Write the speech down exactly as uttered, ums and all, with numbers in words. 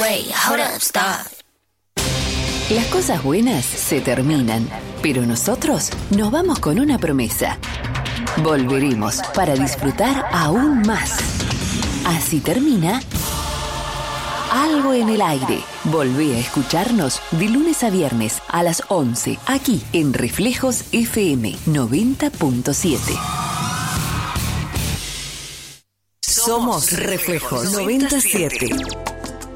Wait, hold up, stop. Las cosas buenas se terminan, pero nosotros nos vamos con una promesa. Volveremos para disfrutar aún más. Así termina Algo en el Aire. Volvé a escucharnos de lunes a viernes a las once, aquí en Reflejos F M noventa punto siete. Somos Reflejos noventa y siete.